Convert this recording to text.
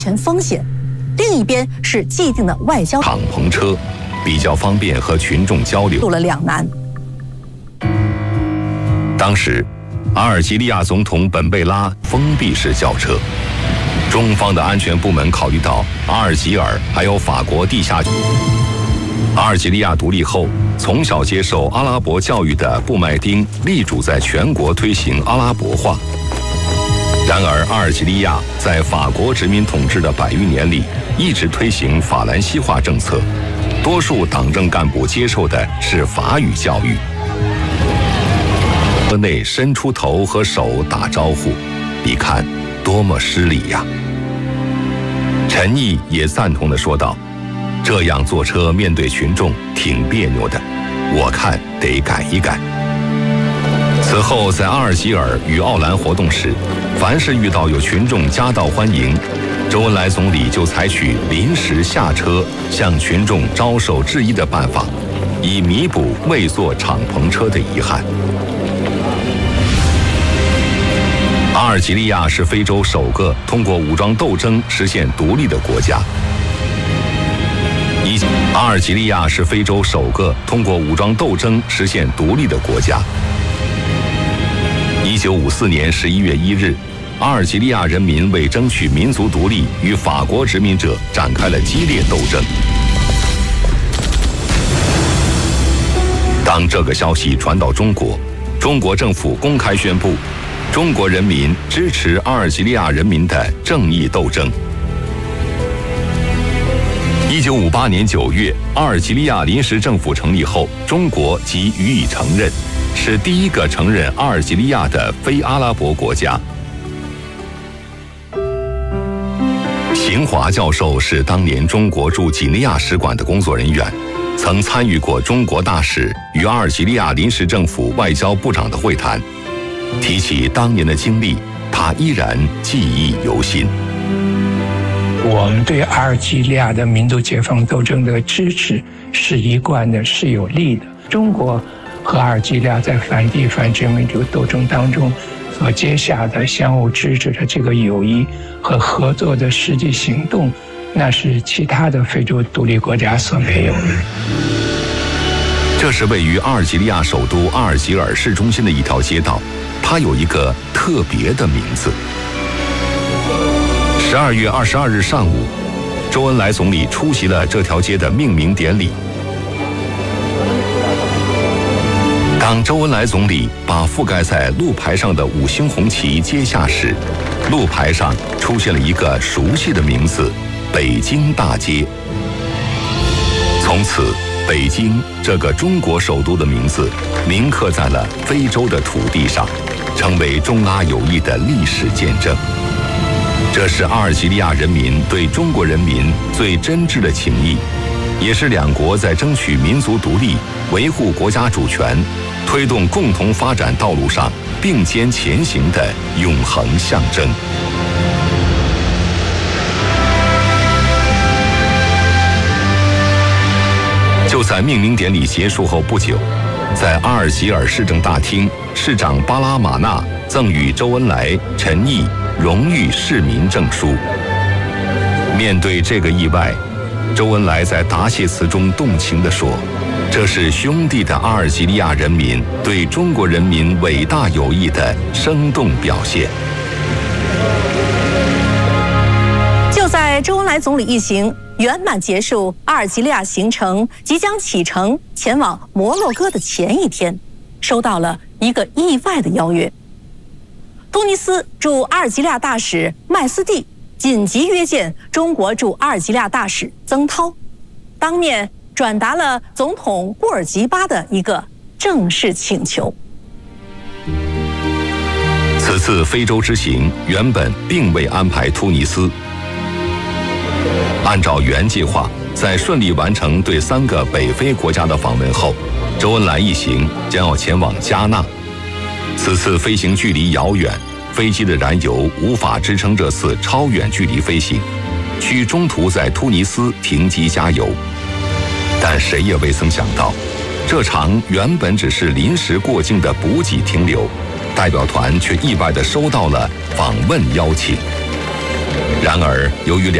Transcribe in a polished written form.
全风险，另一边是既定的外交敞篷车，比较方便和群众交流， 入了两难。 当时，阿尔及利亚总统本贝拉封闭式轿车，中方的安全部门考虑到阿尔及尔还有法国地下。阿尔及利亚独立后，从小接受阿拉伯教育的布麦丁力主在全国推行阿拉伯化。然而，阿尔及利亚在法国殖民统治的100余年里，一直推行法兰西化政策，多数党政干部接受的是法语教育。车内伸出头和手打招呼，你看多么失礼呀！陈毅也赞同地说道：“这样坐车面对群众挺别扭的，我看得改一改。”此后，在阿尔及尔与奥兰活动时，凡是遇到有群众夹道欢迎，周恩来总理就采取临时下车向群众招手致意的办法，以弥补未坐敞篷车的遗憾。阿尔及利亚是非洲首个通过武装斗争实现独立的国家。阿尔及利亚是非洲首个通过武装斗争实现独立的国家。1954年11月1日，阿尔及利亚人民为争取民族独立与法国殖民者展开了激烈斗争。当这个消息传到中国，中国政府公开宣布，中国人民支持阿尔及利亚人民的正义斗争。1958年9月，阿尔及利亚临时政府成立后，中国即予以承认，是第一个承认阿尔及利亚的非阿拉伯国家。邢华教授是当年中国驻几内亚使馆的工作人员，曾参与过中国大使与阿尔及利亚临时政府外交部长的会谈。提起当年的经历，他依然记忆犹新。 我们对阿尔及利亚的民族解放斗争的支持是一贯的，是有力的。中国和阿尔及利亚在反帝反殖民主斗争当中所结下的相互支持的这个友谊和合作的实际行动，那是其他的非洲独立国家所没有的。 这是位于阿尔及利亚首都阿尔及尔市中心的一条街道，它有一个特别的名字。12月22日上午，周恩来总理出席了这条街的命名典礼。当周恩来总理把覆盖在路牌上的5星红旗揭下时，路牌上出现了一个熟悉的名字——北京大街。从此，北京这个中国首都的名字铭刻在了非洲的土地上，成为中阿友谊的历史见证。这是阿尔及利亚人民对中国人民最真挚的情谊，也是两国在争取民族独立、维护国家主权、推动共同发展道路上并肩前行的永恒象征。就在命名典礼结束后不久，在阿尔及尔市政大厅，市长巴拉马纳赠予周恩来、陈毅荣誉市民证书。面对这个意外，周恩来在答谢词中动情地说：“这是兄弟的阿尔及利亚人民对中国人民伟大友谊的生动表现。” 就在周恩来总理一行圆满结束阿尔及利亚行程，即将启程前往摩洛哥的前一天，收到了一个意外的邀约。突尼斯驻阿尔及利亚大使麦斯蒂紧急约见中国驻阿尔及利亚大使曾涛，当面转达了总统布尔吉巴的一个正式请求。 此次非洲之行原本并未安排突尼斯，按照原计划，在顺利完成对3个北非国家的访问后，周恩来一行将要前往加纳。此次飞行距离遥远，飞机的燃油无法支撑这次超远距离飞行，需中途在突尼斯停机加油。但谁也未曾想到，这场原本只是临时过境的补给停留，代表团却意外地收到了访问邀请。 然而，由于